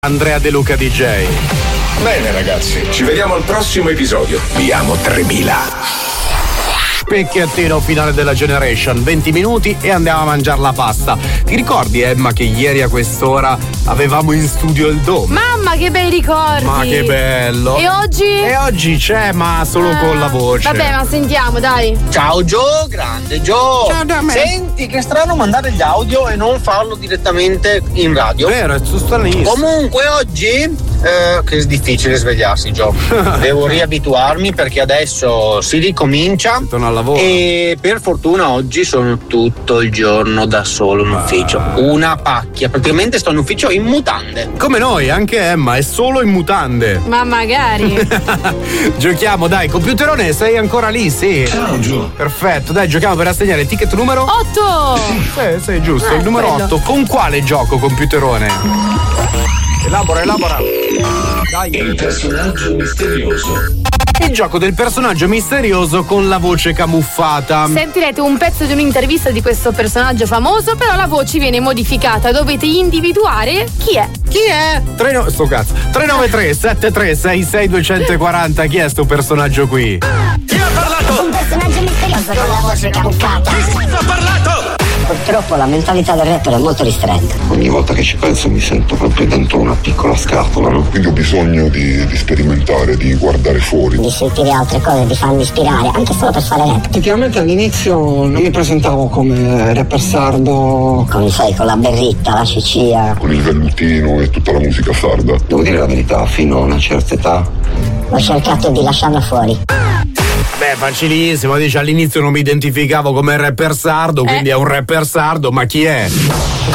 Andrea De Luca DJ. Bene ragazzi, ci vediamo al prossimo episodio. Vi amo 3000. Specchiettino finale della Generation, 20 minuti e andiamo a mangiare la pasta. Ti ricordi, Emma, che ieri a quest'ora avevamo in studio il Dome? Mamma, che bei ricordi! Ma che bello! E oggi? E oggi c'è, ma solo con la voce. Vabbè, ma sentiamo, dai. Ciao Gio, grande Gio. Ciao da me. Senti, che strano mandare gli audio e non farlo direttamente in radio. Vero, è stranissimo. Comunque oggi che è difficile svegliarsi, Gio. Devo riabituarmi perché adesso si ricomincia. Torno al lavoro. E per fortuna oggi sono tutto il giorno da solo in ufficio. Una pacchia. Praticamente sto in ufficio in mutande. Come noi, anche Emma è solo in mutande. Ma magari. Giochiamo, dai, computerone, sei ancora lì? Sì. Ciao Gio. Perfetto, dai, giochiamo per assegnare il ticket numero 8. Sì, sei giusto, il numero quello. 8. Con quale gioco, computerone? Elabora. Dai. Il personaggio misterioso. Il gioco del personaggio misterioso con la voce camuffata. Sentirete un pezzo di un'intervista di questo personaggio famoso, però la voce viene modificata. Dovete individuare chi è. Chi è? 393 7366 240. Chi è sto personaggio qui? Chi ha parlato? Un personaggio misterioso con la voce camuffata. Chi ha parlato? Purtroppo la mentalità del rapper è molto ristretta. Ogni volta che ci penso mi sento proprio dentro una piccola scatola, no? Quindi ho bisogno di sperimentare, di guardare fuori. Di sentire altre cose, di farmi ispirare, anche solo per fare rap. Effettivamente all'inizio non mi presentavo come rapper sardo. Con la berritta, la cicia. Con il vellutino e tutta la musica sarda. Devo dire la verità, fino a una certa età Ho cercato di lasciarla fuori. Beh, facilissimo, dice all'inizio non mi identificavo come rapper sardo, quindi è un rapper sardo, ma chi è?